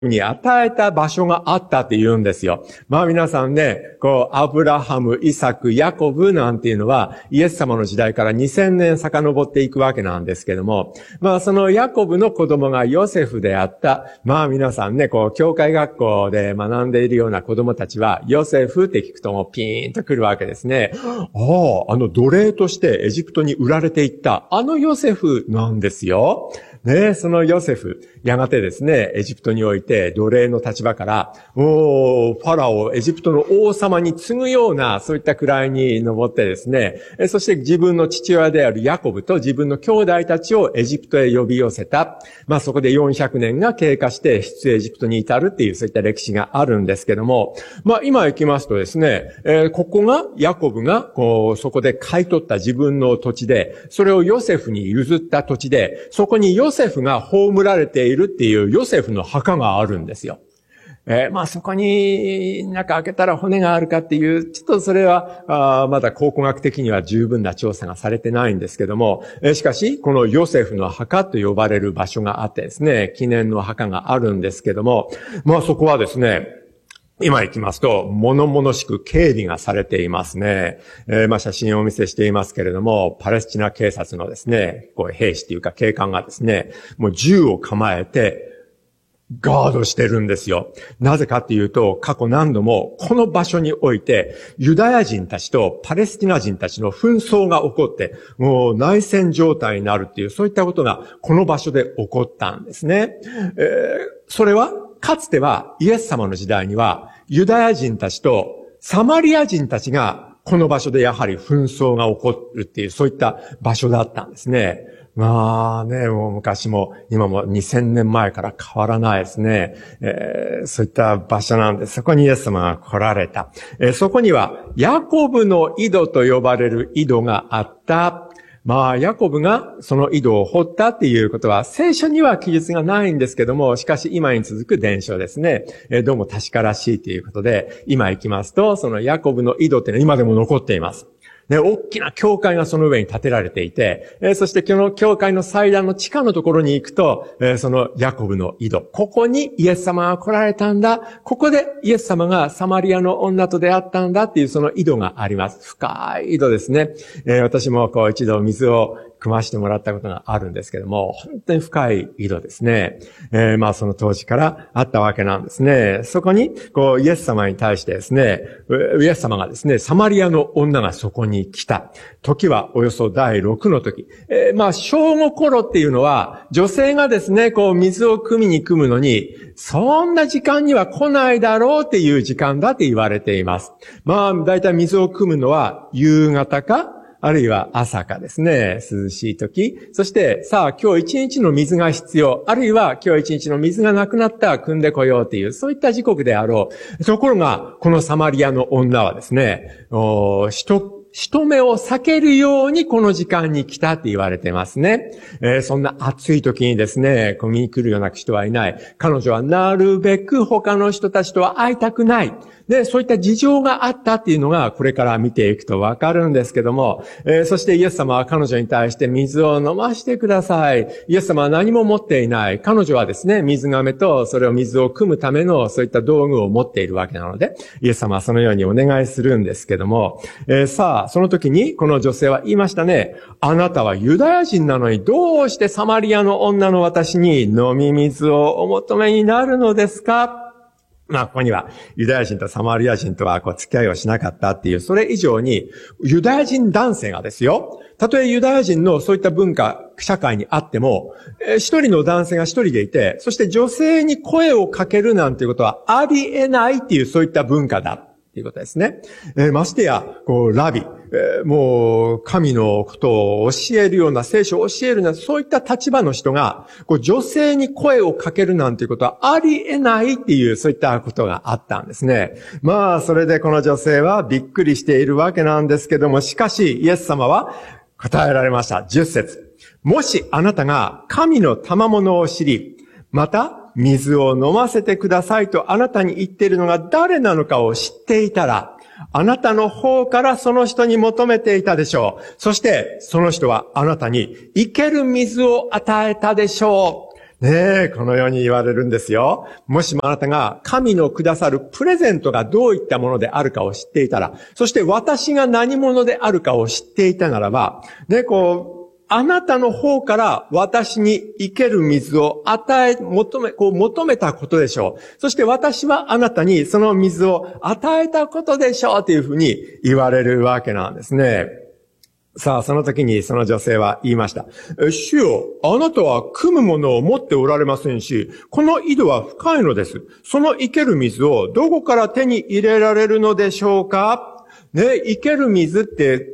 に与えた場所があったって言うんですよ。まあ皆さんね、アブラハム、イサク、ヤコブなんていうのは、イエス様の時代から2000年遡っていくわけなんですけども、まあそのヤコブの子供がヨセフであった、まあ皆さんね、教会学校で学んでいるような子供たちは、ヨセフって聞くともうピーンと来るわけですね。奴隷としてエジプトに売られていった、ヨセフなんですよ。ね、そのヨセフ、やがてですね、エジプトにおいて奴隷の立場から、ファラオ、エジプトの王様に次ぐような、そういった位に上ってですね、そして自分の父親であるヤコブと自分の兄弟たちをエジプトへ呼び寄せた。まあそこで400年が経過して出エジプトに至るっていうそういった歴史があるんですけども、まあ今行きますとですね、ここがヤコブがそこで買い取った自分の土地で、それをヨセフに譲った土地で、そこにヨセフが葬られているっていうヨセフの墓があるんですよ。まあそこに中開けたら骨があるかっていう、ちょっとそれはまだ考古学的には十分な調査がされてないんですけども、しかしこのヨセフの墓と呼ばれる場所があってですね、記念の墓があるんですけども、まあそこはですね、今行きますと、物々しく警備がされていますね。まあ写真をお見せしていますけれども、パレスチナ警察のですね、兵士というか警官がですね、もう銃を構えて、ガードしてるんですよ。なぜかっていうと、過去何度もこの場所において、ユダヤ人たちとパレスチナ人たちの紛争が起こって、もう内戦状態になるっていう、そういったことがこの場所で起こったんですね。それは、かつてはイエス様の時代には、ユダヤ人たちとサマリア人たちがこの場所でやはり紛争が起こるっていう、そういった場所だったんですね。まあね、もう昔も今も2000年前から変わらないですね。そういった場所なんで、そこにイエス様が来られた。そこにはヤコブの井戸と呼ばれる井戸があった。まあ、ヤコブがその井戸を掘ったっていうことは、聖書には記述がないんですけども、しかし今に続く伝承ですね。どうも確からしいということで、今行きますと、そのヤコブの井戸っていうのは今でも残っています。ね、大きな教会がその上に建てられていて、そしてこの教会の祭壇の地下のところに行くと、そのヤコブの井戸、ここにイエス様が来られたんだ。ここでイエス様がサマリアの女と出会ったんだっていうその井戸があります。深い井戸ですね。私も一度水を汲ましてもらったことがあるんですけども、本当に深い井戸ですね。まあその当時からあったわけなんですね。そこに、イエス様に対してですね、イエス様がですね、サマリアの女がそこに来た。時はおよそ第6の時。まあ正午頃っていうのは、女性がですね、水を汲みに汲むのに、そんな時間には来ないだろうっていう時間だって言われています。まあ、だいたい水を汲むのは夕方か、あるいは朝かですね、涼しい時。そして、さあ今日一日の水が必要。あるいは今日一日の水がなくなったら汲んでこようという、そういった時刻であろう。ところが、このサマリアの女はですね、人目を避けるようにこの時間に来たって言われてますね。そんな暑い時にですね、見に来るような人はいない。彼女はなるべく他の人たちとは会いたくない。で、そういった事情があったっていうのがこれから見ていくとわかるんですけども、そしてイエス様は彼女に対して水を飲ましてください。イエス様は何も持っていない。彼女はですね、水亀とそれを水を汲むためのそういった道具を持っているわけなので、イエス様はそのようにお願いするんですけども、さあ、その時にこの女性は言いましたね。あなたはユダヤ人なのにどうしてサマリアの女の私に飲み水をお求めになるのですか？まあ、ここには、ユダヤ人とサマリア人とは付き合いをしなかったっていう、それ以上に、ユダヤ人男性がですよ、たとえユダヤ人のそういった文化、社会にあっても、一人の男性が一人でいて、そして女性に声をかけるなんていうことはありえないっていう、そういった文化だ。ということですね。ましてや、ラビ、もう、神のことを教えるような、聖書を教えるような、そういった立場の人が、女性に声をかけるなんていうことはありえないっていう、そういったことがあったんですね。まあ、それでこの女性はびっくりしているわけなんですけども、しかし、イエス様は答えられました。10節。もしあなたが神の賜物を知り、また、水を飲ませてくださいとあなたに言っているのが誰なのかを知っていたら、あなたの方からその人に求めていたでしょう。そして、その人はあなたに生ける水を与えたでしょう。 ねえ、このように言われるんですよ。もしもあなたが神のくださるプレゼントがどういったものであるかを知っていたら、そして私が何者であるかを知っていたならば、ね、あなたの方から私に生ける水を求めたことでしょう。そして私はあなたにその水を与えたことでしょうというふうに言われるわけなんですね。さあ、その時にその女性は言いました。主よ、あなたは汲むものを持っておられませんし、この井戸は深いのです。その生ける水をどこから手に入れられるのでしょうか？ね、生ける水って、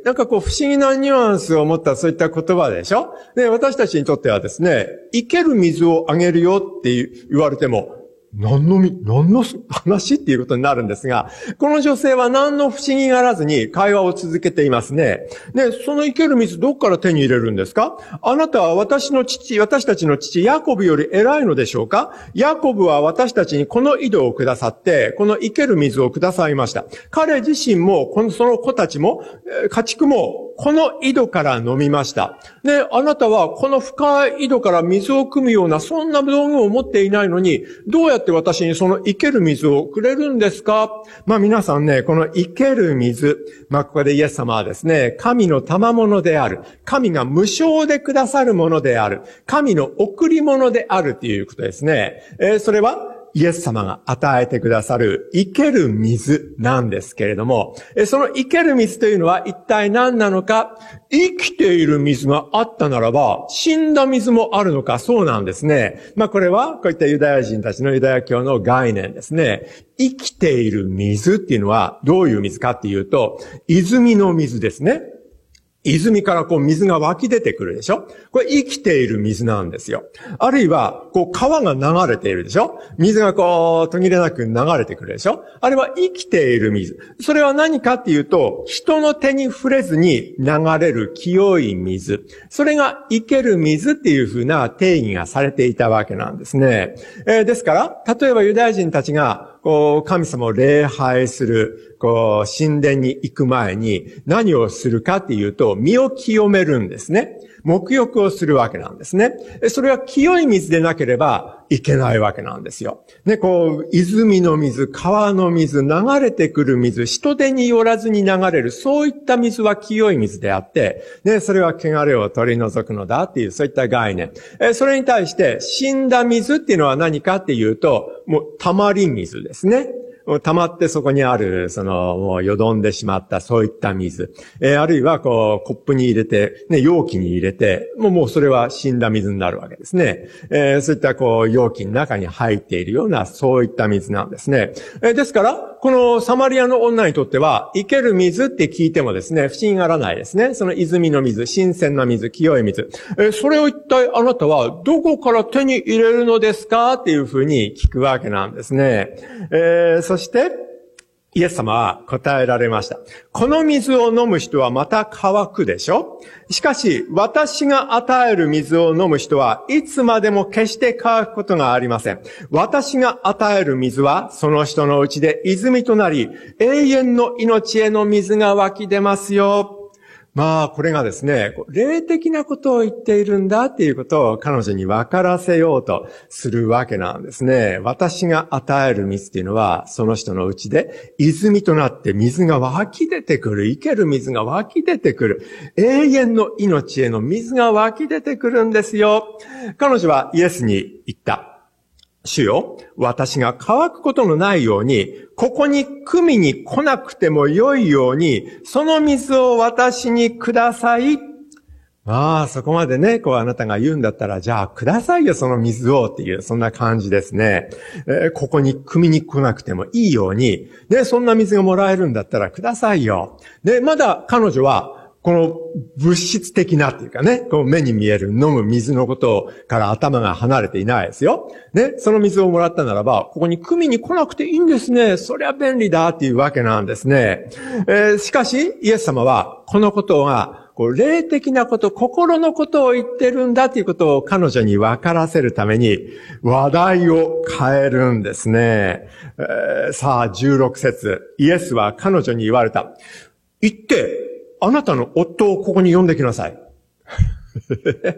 不思議なニュアンスを持ったそういった言葉でしょ？ね、私たちにとってはですね、生ける水をあげるよって言われても、何の話っていうことになるんですが、この女性は何の不思議がらずに会話を続けていますね。で、その生ける水どこから手に入れるんですか？あなたは私たちの父ヤコブより偉いのでしょうか？ヤコブは私たちにこの井戸をくださって、この生ける水をくださいました。彼自身も、その子たちも、家畜も、この井戸から飲みました。で、あなたはこの深い井戸から水を汲むような、そんな道具を持っていないのに、どうやって私にその生ける水をくれるんですか？皆さんね、この生ける水、ここでイエス様はですね、神の賜物である。神が無償でくださるものである。神の贈り物であるということですね。それは、イエス様が与えてくださる生ける水なんですけれども、その生ける水というのは一体何なのか？生きている水があったならば、死んだ水もあるのか？そうなんですね。これはこういったユダヤ人たちのユダヤ教の概念ですね。生きている水っていうのはどういう水かっていうと、泉の水ですね。泉から水が湧き出てくるでしょ？これ生きている水なんですよ。あるいは、川が流れているでしょ？水が途切れなく流れてくるでしょ？あれは生きている水。それは何かっていうと、人の手に触れずに流れる清い水。それが生ける水っていう風な定義がされていたわけなんですね。ですから、例えばユダヤ人たちが、神様を礼拝する、神殿に行く前に何をするかっていうと、身を清めるんですね。沐浴をするわけなんですね。それは清い水でなければいけないわけなんですよ。ね、泉の水、川の水、流れてくる水、人手によらずに流れる、そういった水は清い水であって、ね、それは汚れを取り除くのだっていう、そういった概念。それに対して、死んだ水っていうのは何かっていうと、もう、溜まり水ですね。溜まってそこにある、もうよどんでしまった、そういった水。あるいは、コップに入れて、ね、容器に入れて、もうそれは死んだ水になるわけですね。そういった、容器の中に入っているような、そういった水なんですね。ですから、このサマリアの女にとっては、生ける水って聞いてもですね、不思議がらないですね。その泉の水、新鮮な水、清い水。それを一体あなたはどこから手に入れるのですかっていうふうに聞くわけなんですね。そして、イエス様は答えられました。この水を飲む人はまた乾くでしょ？しかし、私が与える水を飲む人はいつまでも決して乾くことがありません。私が与える水はその人のうちで泉となり、永遠の命への水が湧き出ますよ。これがですね、霊的なことを言っているんだっていうことを彼女に分からせようとするわけなんですね。私が与える水っていうのは、その人のうちで泉となって水が湧き出てくる。生ける水が湧き出てくる。永遠の命への水が湧き出てくるんですよ。彼女はイエスに言った。主よ、私が乾くことのないように、ここに汲みに来なくてもよいように、その水を私にください。そこまでね、あなたが言うんだったら、じゃあくださいよ、その水をっていう、そんな感じですね。ここに汲みに来なくてもいいように、ね、そんな水がもらえるんだったらくださいよ。で、まだ彼女は、この物質的なっていうかね、目に見える飲む水のことから頭が離れていないですよ。ね、その水をもらったならば、ここに汲みに来なくていいんですね。そりゃ便利だっていうわけなんですね。しかし、イエス様は、このことが、霊的なこと、心のことを言ってるんだということを彼女に分からせるために、話題を変えるんですね。さあ、16節。イエスは彼女に言われた。行って、あなたの夫をここに呼んできなさい。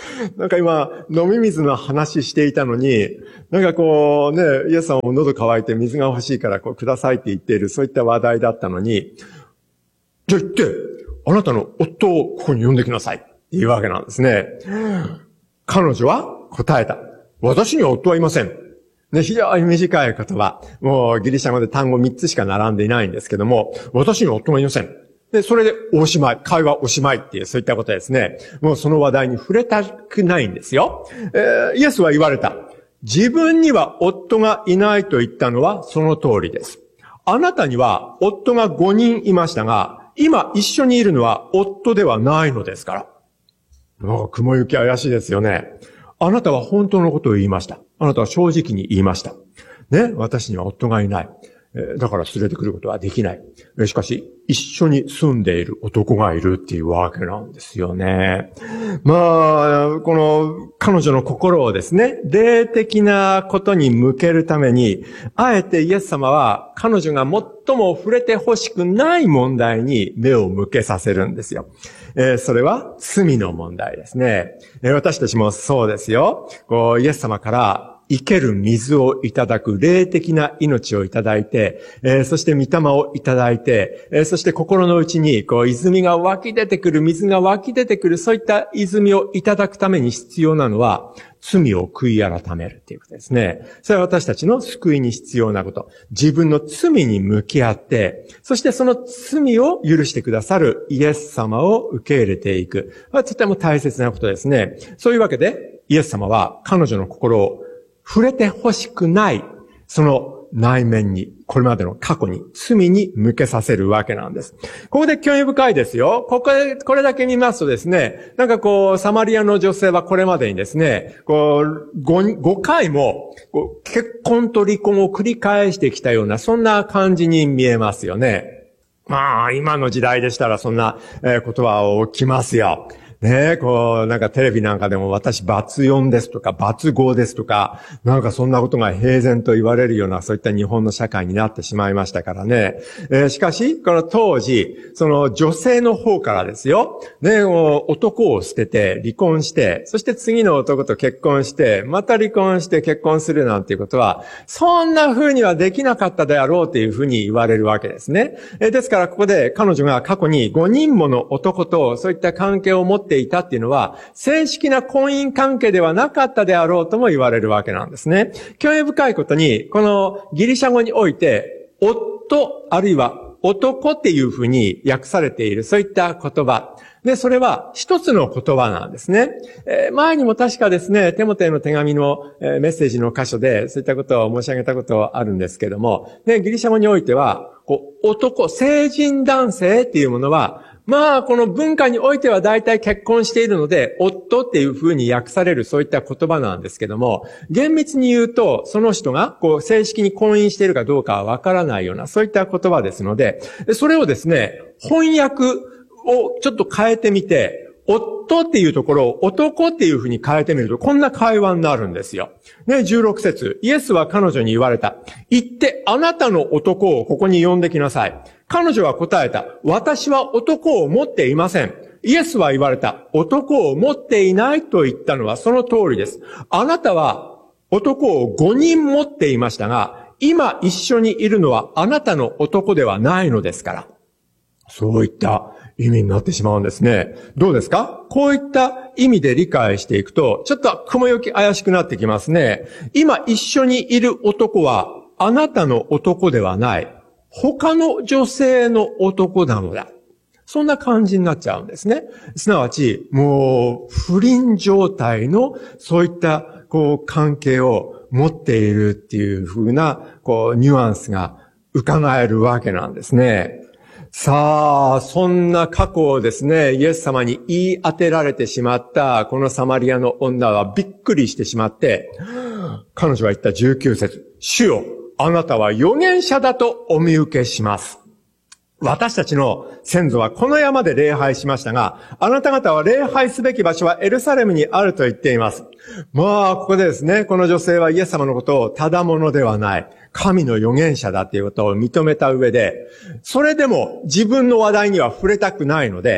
なんか今、飲み水の話していたのに、なんかこうね、イエス様も喉乾いて水が欲しいからこうくださいって言っている、そういった話題だったのに、じゃあ言って、あなたの夫をここに呼んできなさいっていうわけなんですね。彼女は答えた。私には夫はいません。ね、非常に短い言葉。もうギリシャ語で単語3つしか並んでいないんですけども、私には夫がいません。で、それでおしまい。会話おしまいっていう、そういったことですね。もうその話題に触れたくないんですよ。イエスは言われた。自分には夫がいないと言ったのはその通りです。あなたには夫が5人いましたが、今一緒にいるのは夫ではないのですから。もう雲行き怪しいですよね。あなたは本当のことを言いました。あなたは正直に言いました。ね、私には夫がいない。だから連れてくることはできない。しかし、一緒に住んでいる男がいるっていうわけなんですよね。まあ、この彼女の心をですね、霊的なことに向けるために、あえてイエス様は彼女が最も触れてほしくない問題に目を向けさせるんですよ。それは罪の問題ですね。私たちもそうですよ。イエス様から生ける水をいただく霊的な命をいただいて、そして御霊をいただいて、そして心の内に泉が湧き出てくる、水が湧き出てくる、そういった泉をいただくために必要なのは、罪を悔い改めるっていうことですね。それは私たちの救いに必要なこと。自分の罪に向き合って、そしてその罪を許してくださるイエス様を受け入れていく。とても大切なことですね。そういうわけで、イエス様は彼女の心を触れてほしくない、その内面に、これまでの過去に、罪に向けさせるわけなんです。ここで興味深いですよ。これだけ見ますとですね、なんかサマリアの女性はこれまでにですね、5回も、結婚と離婚を繰り返してきたような、そんな感じに見えますよね。まあ、今の時代でしたらそんなことは起きますよ。ねえ、なんかテレビなんかでも私、バツ4ですとか、バツ5ですとか、なんかそんなことが平然と言われるような、そういった日本の社会になってしまいましたからね。しかし、この当時、その女性の方からですよ。ね、男を捨てて離婚して、そして次の男と結婚して、また離婚して結婚するなんていうことは、そんな風にはできなかったであろうというふうに言われるわけですね。ですから、ここで彼女が過去に5人もの男とそういった関係を持っていたっていうのは、正式な婚姻関係ではなかったであろうとも言われるわけなんですね。興味深いことに、このギリシャ語において、夫あるいは男っていうふうに訳されている、そういった言葉。で、それは一つの言葉なんですね。前にも確かですね、テモテの手紙のメッセージの箇所で、そういったことを申し上げたことあるんですけども、ギリシャ語においては、男、成人男性っていうものは、まあ、この文化においては大体結婚しているので、夫っていう風に訳されるそういった言葉なんですけども、厳密に言うと、その人が正式に婚姻しているかどうかはわからないような、そういった言葉ですので、それをですね、翻訳をちょっと変えてみて、夫っていうところを男っていう風に変えてみると、こんな会話になるんですよ。ね、16節。イエスは彼女に言われた。行ってあなたの男をここに呼んできなさい。彼女は答えた。私は男を持っていません。イエスは言われた。男を持っていないと言ったのはその通りです。あなたは男を5人持っていましたが、今一緒にいるのはあなたの男ではないのですから。そういった意味になってしまうんですね。どうですか？こういった意味で理解していくと、ちょっと雲行き怪しくなってきますね。今一緒にいる男はあなたの男ではない。他の女性の男なのだ。そんな感じになっちゃうんですね。すなわち、もう不倫状態のそういった関係を持っているっていう風なニュアンスが伺えるわけなんですね。さあ、そんな過去をですね、イエス様に言い当てられてしまったこのサマリアの女はびっくりしてしまって、彼女は言った19節。主よ、あなたは預言者だとお見受けします。私たちの先祖はこの山で礼拝しましたが、あなた方は礼拝すべき場所はエルサレムにあると言っています。まあ、ここでですね、この女性はイエス様のことをただものではない、神の預言者だということを認めた上で、それでも自分の話題には触れたくないので、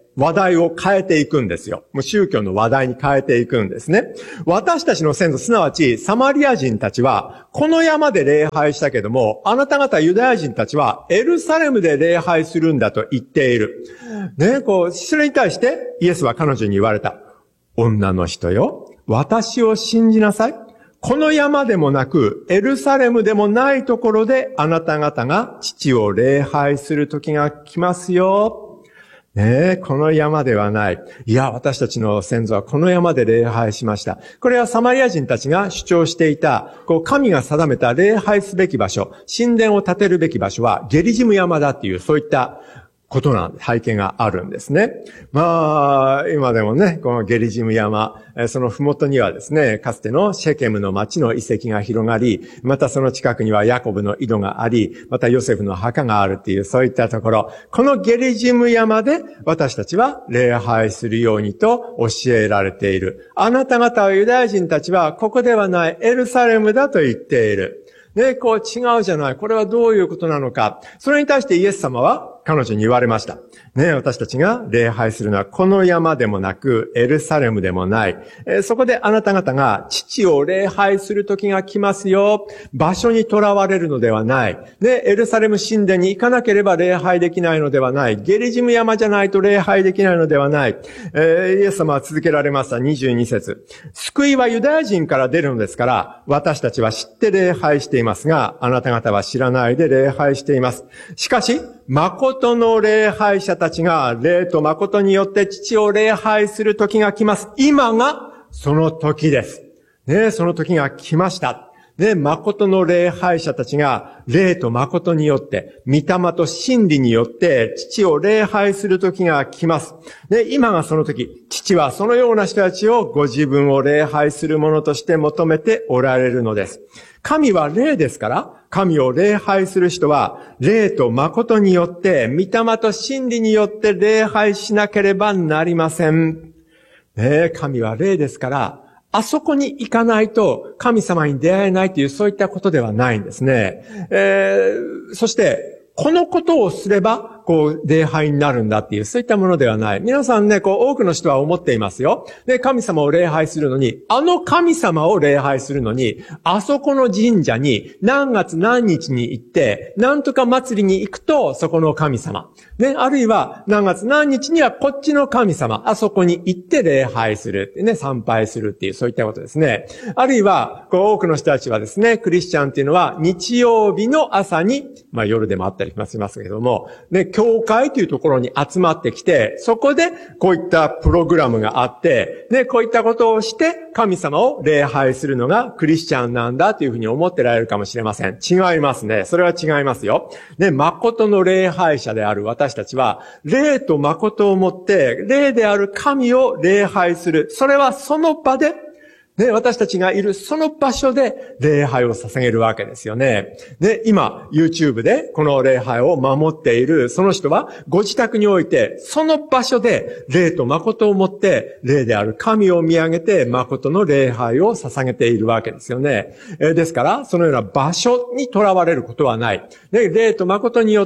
話題を変えていくんですよ。もう宗教の話題に変えていくんですね。私たちの先祖、すなわちサマリア人たちは、この山で礼拝したけども、あなた方ユダヤ人たちはエルサレムで礼拝するんだと言っている。ね、それに対してイエスは彼女に言われた。女の人よ、私を信じなさい。この山でもなく、エルサレムでもないところで、あなた方が父を礼拝する時が来ますよ。ねえ、この山ではない。いや、私たちの先祖はこの山で礼拝しました。これはサマリア人たちが主張していた、神が定めた礼拝すべき場所、神殿を建てるべき場所はゲリジム山だっていう、そういったことなんで、背景があるんですね。まあ、今でもね、このゲリジム山、その麓にはですね、かつてのシェケムの町の遺跡が広がり、またその近くにはヤコブの井戸があり、またヨセフの墓があるっていう、そういったところ、このゲリジム山で私たちは礼拝するようにと教えられている。あなた方はユダヤ人たちはここではないエルサレムだと言っている。ね、違うじゃない。これはどういうことなのか。それに対してイエス様は彼女に言われました。ね、私たちが礼拝するのはこの山でもなくエルサレムでもない。そこであなた方が父を礼拝する時が来ますよ。場所にとらわれるのではない。ね、エルサレム神殿に行かなければ礼拝できないのではない。ゲリジム山じゃないと礼拝できないのではない。イエス様は続けられました。22節。救いはユダヤ人から出るのですから、私たちは知って礼拝していますが、あなた方は知らないで礼拝しています。しかし、誠の礼拝者たちが霊と誠によって父を礼拝する時が来ます。今がその時です。ね、その時が来ました。ね、誠の礼拝者たちが霊と誠によって、御霊と真理によって父を礼拝する時が来ます。ね、今がその時。父はそのような人たちをご自分を礼拝するものとして求めておられるのです。神は霊ですから、神を礼拝する人は、霊と誠によって、御霊と真理によって礼拝しなければなりません。ね、神は霊ですから、あそこに行かないと神様に出会えないというそういったことではないんですね。そして、このことをすれば、礼拝になるんだっていう、そういったものではない。皆さんね、多くの人は思っていますよ。で、神様を礼拝するのに、あの神様を礼拝するのに、あそこの神社に何月何日に行って、なんとか祭りに行くと、そこの神様。ね、あるいは何月何日にはこっちの神様、あそこに行って礼拝するってね、参拝するっていう、そういったことですね。あるいは、多くの人たちはですね、クリスチャンっていうのは、日曜日の朝に、夜でもあったりしますけども、ね、教会というところに集まってきて、そこでこういったプログラムがあって、ね、こういったことをして神様を礼拝するのがクリスチャンなんだというふうに思ってられるかもしれません。違いますね。それは違いますよ。ね、誠の礼拝者である私たちは、霊と誠をもって、霊である神を礼拝する。それはその場で、ね、私たちがいるその場所で礼拝を捧げるわけですよね。で、今、YouTube でこの礼拝を守っているその人は、ご自宅において、その場所で霊と誠をもって、霊である神を見上げて、誠の礼拝を捧げているわけですよね。ですから、そのような場所にとらわれることはない。で、霊と誠によって、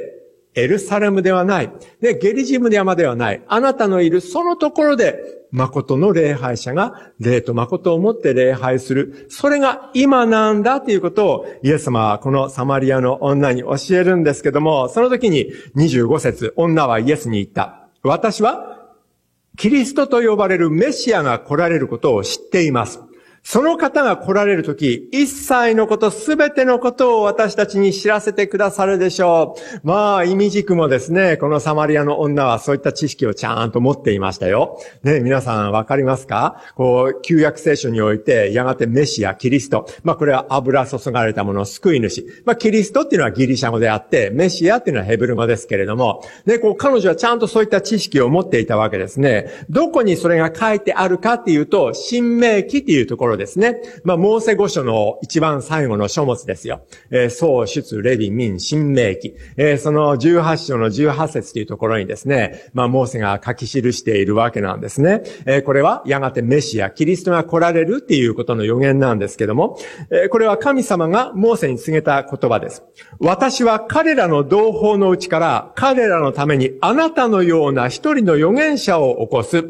エルサレムではない。で、ゲリジム山ではない。あなたのいるそのところで、誠の礼拝者が霊と誠をもって礼拝する。それが今なんだということをイエス様はこのサマリアの女に教えるんですけども、その時に25節、女はイエスに言った。私はキリストと呼ばれるメシアが来られることを知っています。その方が来られるとき、一切のこと、すべてのことを私たちに知らせてくださるでしょう。意味軸もですね、このサマリアの女はそういった知識をちゃんと持っていましたよ。ね、皆さんわかりますか？旧約聖書において、やがてメシア、キリスト。これは油注がれたもの、救い主。キリストっていうのはギリシャ語であって、メシアっていうのはヘブル語ですけれども、ね、彼女はちゃんとそういった知識を持っていたわけですね。どこにそれが書いてあるかっていうと、新明記っていうところろですね。モーセ五書の一番最後の書物ですよ。創出レビ民新明記。その18章の18節というところにですね、モーセが書き記しているわけなんですね。これはやがてメシア、キリストが来られるっていうことの予言なんですけども、これは神様がモーセに告げた言葉です。私は彼らの同胞のうちから彼らのためにあなたのような一人の預言者を起こす。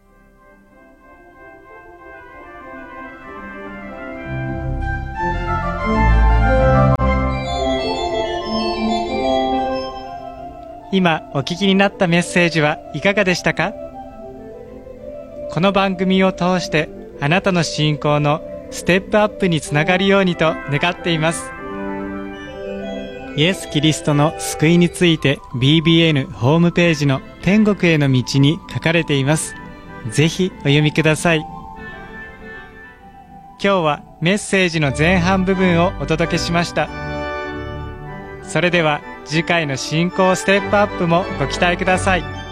今お聞きになったメッセージはいかがでしたか？この番組を通してあなたの信仰のステップアップにつながるようにと願っています。イエス・キリストの救いについて BBN ホームページの天国への道に書かれています。ぜひお読みください。今日はメッセージの前半部分をお届けしました。それでは次回の信仰ステップアップもご期待ください。